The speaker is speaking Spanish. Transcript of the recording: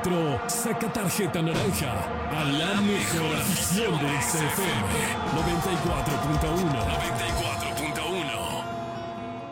4, saca tarjeta naranja a la mejor afición de XFM 94.1.